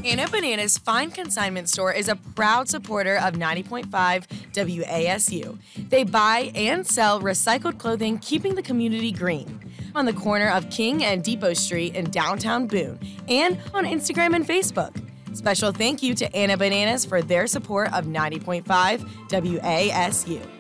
Anna Banana's Fine Consignment Store is a proud supporter of 90.5 WASU. They buy and sell recycled clothing, keeping the community green. On the corner of King and Depot Street in downtown Boone, and on Instagram and Facebook. Special thank you to Anna Bananas for their support of 90.5 WASU.